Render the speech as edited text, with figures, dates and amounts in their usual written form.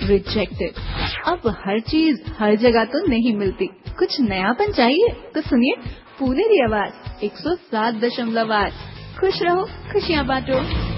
Rejected. अब हर चीज हर जगह तो नहीं मिलती, कुछ नयापन चाहिए तो सुनिए पुनेरी आवाज 107.8। खुश रहो, खुशियाँ बांटो।